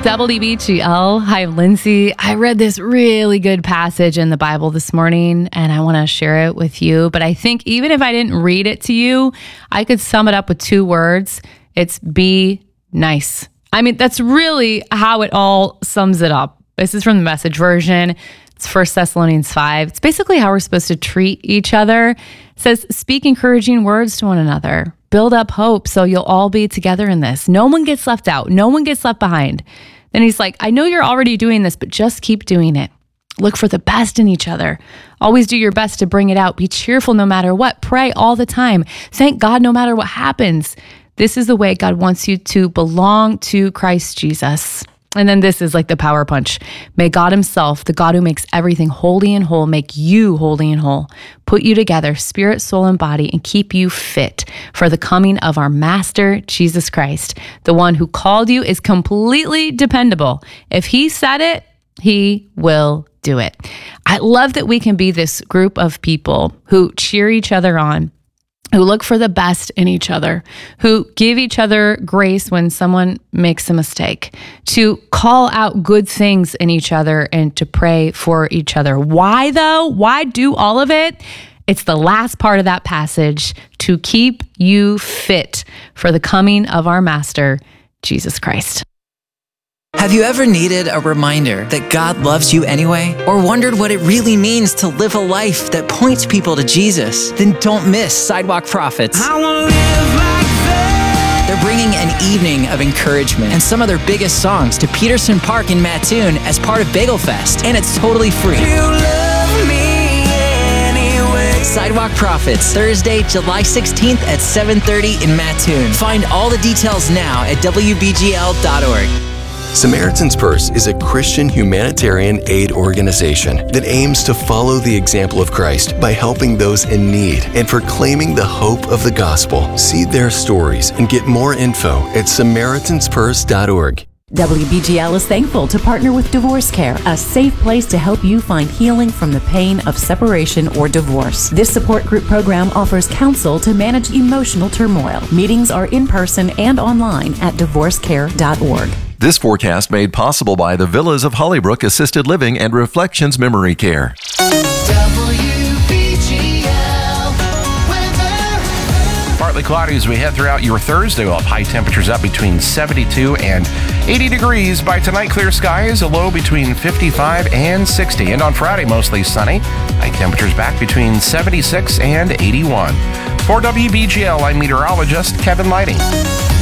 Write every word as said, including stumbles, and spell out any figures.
W B G L. Hi, I'm Lindsay. I read this really good passage in the Bible this morning, and I want to share it with you. But I think even if I didn't read it to you, I could sum it up with two words. It's be nice. I mean, that's really how it all sums it up. This is from the Message version. It's First Thessalonians five. It's basically how we're supposed to treat each other. It says, speak encouraging words to one another. Build up hope so you'll all be together in this. No one gets left out. No one gets left behind. Then he's like, I know you're already doing this, but just keep doing it. Look for the best in each other. Always do your best to bring it out. Be cheerful no matter what. Pray all the time. Thank God no matter what happens. This is the way God wants you to belong to Christ Jesus. And then this is like the power punch. May God himself, the God who makes everything holy and whole, make you holy and whole, put you together, spirit, soul, and body, and keep you fit for the coming of our Master, Jesus Christ. The one who called you is completely dependable. If he said it, he will do it. I love that we can be this group of people who cheer each other on, who look for the best in each other, who give each other grace when someone makes a mistake, to call out good things in each other and to pray for each other. Why though? Why do all of it? It's the last part of that passage, to keep you fit for the coming of our Master, Jesus Christ. Have you ever needed a reminder that God loves you anyway? Or wondered what it really means to live a life that points people to Jesus? Then don't miss Sidewalk Prophets. I wanna live like that. They're bringing an evening of encouragement and some of their biggest songs to Peterson Park in Mattoon as part of Bagel Fest, and it's totally free. You love me anyway. Sidewalk Prophets, Thursday, July sixteenth at seven thirty in Mattoon. Find all the details now at W B G L dot org. Samaritan's Purse is a Christian humanitarian aid organization that aims to follow the example of Christ by helping those in need and proclaiming the hope of the gospel. See their stories and get more info at Samaritans Purse dot org. W B G L is thankful to partner with Divorce Care, a safe place to help you find healing from the pain of separation or divorce. This support group program offers counsel to manage emotional turmoil. Meetings are in person and online at divorce care dot org. This forecast made possible by the Villas of Hollybrook Assisted Living and Reflections Memory Care. W B G L weather. Partly cloudy as we head throughout your Thursday. We'll have high temperatures up between seventy-two and eighty degrees. By tonight, clear skies, a low between fifty-five and sixty. And on Friday, mostly sunny. High temperatures back between seventy-six and eighty-one. For W B G L, I'm meteorologist Kevin Lighting.